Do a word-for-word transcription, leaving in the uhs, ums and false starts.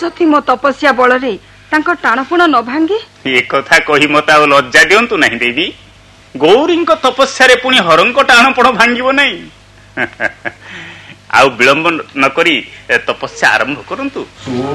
ଯଦି ମୋ ତପସ୍ୟା ବଳରେ ତାଙ୍କ ଟାଣପୁଣ ନ ଭାଙ୍ଗେ? ଏ କଥା କହି ମତେ ଆଉ ଲଜ୍ଜା ଦିଅନ୍ତୁ ନାହିଁ ଦେବୀ। ଗୌରୀଙ୍କ ତପସ୍ୟାରେ ପୁଣି ହରଙ୍କ ଟାଣପଣ ଭାଙ୍ଗିବ ନାହିଁ। ଆଉ ବିଳମ୍ବ ନ କରି ତପସ୍ୟା ଆରମ୍ଭ କରନ୍ତୁ।